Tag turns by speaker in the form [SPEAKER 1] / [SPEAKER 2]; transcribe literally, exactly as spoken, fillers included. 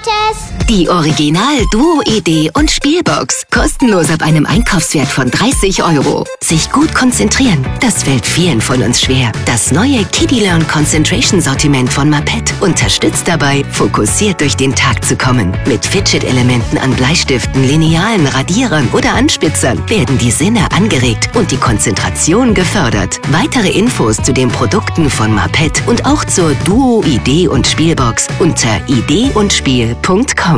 [SPEAKER 1] Tschüss.
[SPEAKER 2] Die Original Duo Idee und Spielbox. Kostenlos ab einem Einkaufswert von dreißig Euro. Sich gut konzentrieren, das fällt vielen von uns schwer. Das neue Kiddie Learn Concentration Sortiment von Maped unterstützt dabei, fokussiert durch den Tag zu kommen. Mit Fidget-Elementen an Bleistiften, Linealen, Radierern oder Anspitzern werden die Sinne angeregt und die Konzentration gefördert. Weitere Infos zu den Produkten von Maped und auch zur Duo Idee und Spielbox unter idee und spiel punkt com.